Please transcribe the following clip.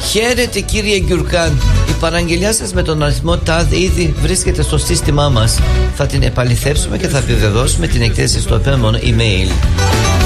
Χαίρετε κύριε Γκιουρκάν. Η παραγγελιά σας με τον αριθμό ΤΑΔ ήδη βρίσκεται στο σύστημά μας. Θα την επαληθεύσουμε και θα επιβεβαιώσουμε την εκθέση στο επόμενο email.